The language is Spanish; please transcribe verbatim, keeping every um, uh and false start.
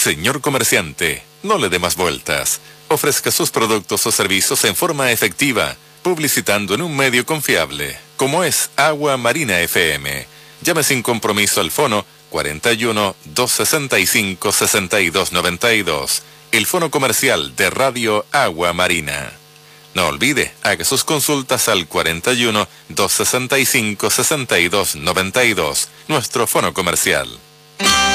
Señor comerciante, no le dé más vueltas. Ofrezca sus productos o servicios en forma efectiva, publicitando en un medio confiable, como es Agua Marina F M. Llame sin compromiso al fono cuarenta y uno, doscientos sesenta y cinco, sesenta y dos noventa y dos, el fono comercial de Radio Agua Marina. No olvide, haga sus consultas al cuarenta y uno, doscientos sesenta y cinco, sesenta y dos noventa y dos, nuestro fono comercial.